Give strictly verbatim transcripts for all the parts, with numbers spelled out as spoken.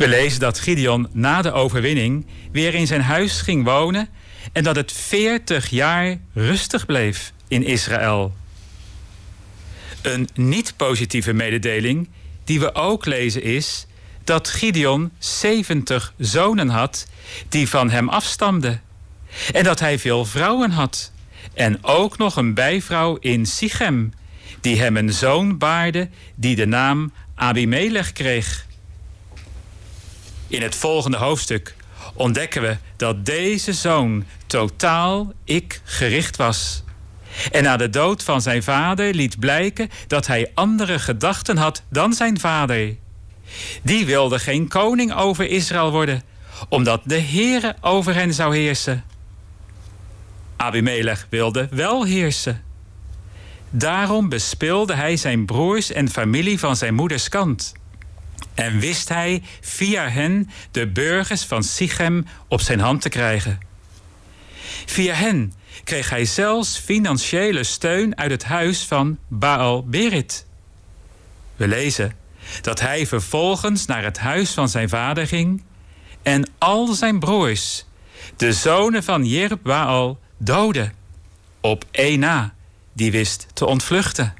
We lezen dat Gideon na de overwinning weer in zijn huis ging wonen en dat het veertig jaar rustig bleef in Israël. Een niet-positieve mededeling die we ook lezen is dat Gideon zeventig zonen had die van hem afstamden. En dat hij veel vrouwen had. En ook nog een bijvrouw in Sichem, die hem een zoon baarde die de naam Abimelech kreeg. In het volgende hoofdstuk ontdekken we dat deze zoon totaal ik-gericht was. En na de dood van zijn vader liet blijken dat hij andere gedachten had dan zijn vader. Die wilde geen koning over Israël worden, omdat de Heere over hen zou heersen. Abimelech wilde wel heersen. Daarom bespeelde hij zijn broers en familie van zijn moeders kant. En wist hij via hen de burgers van Sichem op zijn hand te krijgen. Via hen kreeg hij zelfs financiële steun uit het huis van Baal Berit. We lezen dat hij vervolgens naar het huis van zijn vader ging en al zijn broers, de zonen van Jerubbaal, doodde, op één na, die wist te ontvluchten.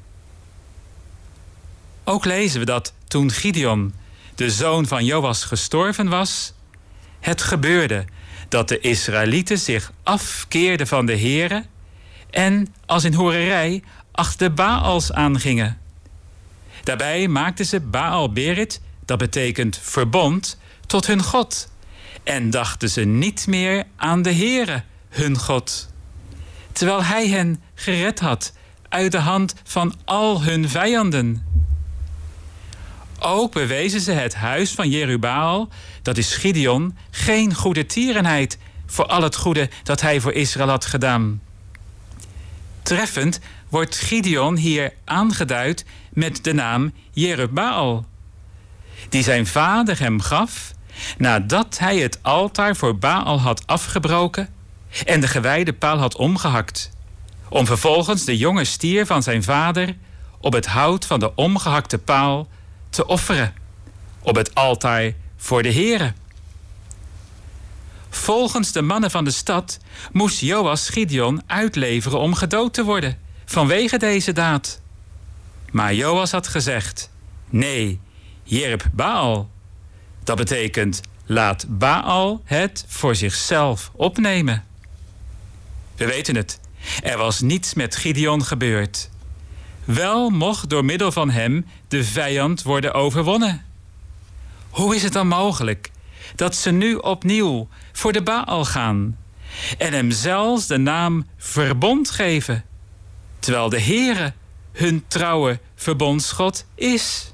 Ook lezen we dat toen Gideon, de zoon van Joas, gestorven was, het gebeurde dat de Israëlieten zich afkeerden van de Heere en als in hoererij achter de Baals aangingen. Daarbij maakten ze Baal Berit, dat betekent verbond, tot hun god. En dachten ze niet meer aan de Heere, hun God. Terwijl hij hen gered had uit de hand van al hun vijanden. Ook bewezen ze het huis van Jerubbaal, dat is Gideon, geen goede tierenheid voor al het goede dat hij voor Israël had gedaan. Treffend wordt Gideon hier aangeduid met de naam Jerubbaal, die zijn vader hem gaf nadat hij het altaar voor Baal had afgebroken en de gewijde paal had omgehakt, om vervolgens de jonge stier van zijn vader op het hout van de omgehakte paal te offeren, op het altaar voor de Heere. Volgens de mannen van de stad moest Joas Gideon uitleveren om gedood te worden, vanwege deze daad. Maar Joas had gezegd, nee, Jerubbaal. Dat betekent, laat Baal het voor zichzelf opnemen. We weten het, er was niets met Gideon gebeurd. Wel mocht door middel van hem de vijand worden overwonnen. Hoe is het dan mogelijk dat ze nu opnieuw voor de Baal gaan en hem zelfs de naam verbond geven, terwijl de Heere hun trouwe verbondsgod is?